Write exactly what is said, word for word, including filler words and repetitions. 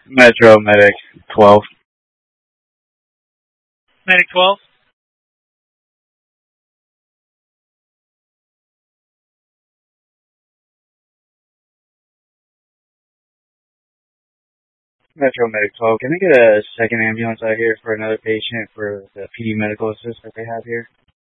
Metro Medic twelve. Medic twelve. Metro Medic twelve. Can I get a second ambulance out here for another patient for the P D medical assist that they have here?